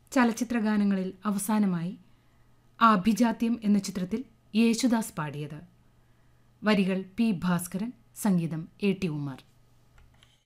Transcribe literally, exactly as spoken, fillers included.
ചലച്ചിത്രഗാനങ്ങളിൽ അവസാനമായി ആഭിജാത്യം എന്ന ചിത്രത്തിൽ യേശുദാസ് പാടിയത്. വരികൾ പി ഭാസ്കരൻ, സംഗീതം എ ടി ഉമാർ.